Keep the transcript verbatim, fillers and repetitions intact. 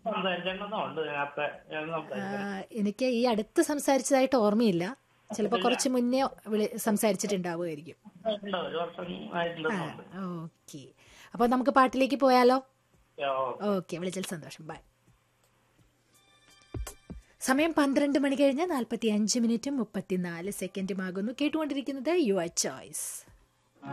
സംസാരിച്ചിട്ടുണ്ടെന്നുണ്ട് നേരത്തെ ഞാൻ ആ, സംസാരിച്ചിട്ടുണ്ട്. എനിക്ക് ഈ അടുത്ത് സംസാരിച്ചതായിട്ട് ഓർമ്മയില്ല. ചിലപ്പോൾ കുറച്ച് മുന്നേ വിളി സംസാരിച്ചിട്ടുണ്ടാവുമായിരിക്കും. ഉണ്ട്, ഒരു വർഷം ആ ആയിട്ടുണ്ടെന്നുണ്ട്. ഓക്കെ. അപ്പോൾ നമുക്ക് പാട്ടിലേക്ക് പോയാലോ? ഓക്കെ. ഓക്കെ, വിളിച്ചതിൽ സന്തോഷം. ബൈ. സമയം പന്ത്രണ്ട് മണി കഴിഞ്ഞ് നാൽപ്പത്തി അഞ്ച് മിനിറ്റും മുപ്പത്തിനാല് സെക്കൻഡും ആകുന്നു. കേട്ടുകൊണ്ടിരിക്കുന്നത് യുവർ ചോയ്സ്.